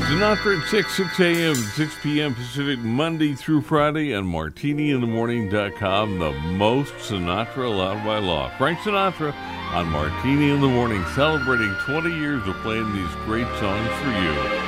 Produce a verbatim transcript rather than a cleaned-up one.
Sinatra at six, six a.m., six p.m. Pacific, Monday through Friday on martini in the morning dot com, the most Sinatra allowed by law. Frank Sinatra on Martini in the Morning, celebrating twenty years of playing these great songs for you.